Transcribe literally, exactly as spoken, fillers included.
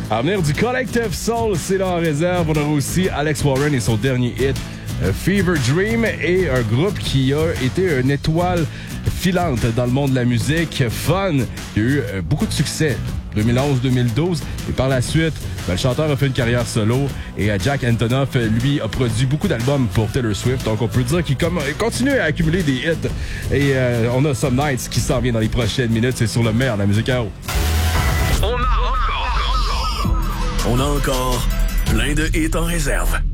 À venir du Collective Soul, c'est là en réserve. On aura aussi Alex Warren et son dernier hit, euh, Fever Dream, et un groupe qui a été une étoile filante dans le monde de la musique, Fun, qui a eu euh, beaucoup de succès deux mille onze deux mille douze, et par la suite, ben, le chanteur a fait une carrière solo, et euh, Jack Antonoff, lui, a produit beaucoup d'albums pour Taylor Swift, donc on peut dire qu'il com- continue à accumuler des hits, et euh, on a Some Nights qui s'en vient dans les prochaines minutes, c'est sur le meilleur de la musique à eau. On a encore, on a encore plein de hits en réserve.